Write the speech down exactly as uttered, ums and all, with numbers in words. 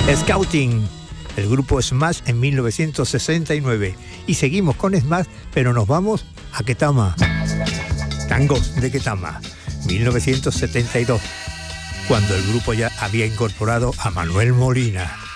Scouting, el grupo Smash en mil novecientos sesenta y nueve. Y seguimos con Smash, pero nos vamos a Ketama. Tangos de Ketama, mil novecientos setenta y dos, cuando el grupo ya había incorporado a Manuel Molina.